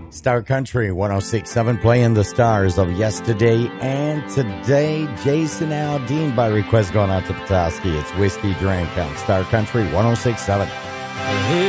Star Country 1067 playing the stars of yesterday and today. Jason Aldean by request going out to Petoskey. It's Whiskey Drink on Star Country 1067.